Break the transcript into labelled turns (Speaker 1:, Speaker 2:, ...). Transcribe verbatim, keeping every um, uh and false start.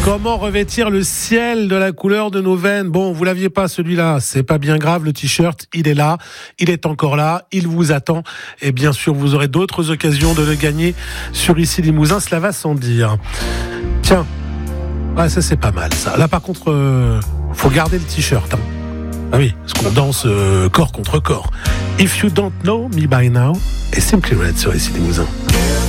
Speaker 1: Comment revêtir le ciel de la couleur de nos veines? Bon, vous l'aviez pas celui-là, c'est pas bien grave, le t-shirt, il est là, il est encore là, il vous attend. Et bien sûr, vous aurez d'autres occasions de le gagner sur Ici Limousin, cela va sans dire. Tiens, ouais, ça c'est pas mal ça. Là par contre, euh, faut garder le t-shirt. Hein. Ah oui, parce qu'on danse euh, corps contre corps. If You Don't Know Me By Now et Simply Red sur Ici Limousin.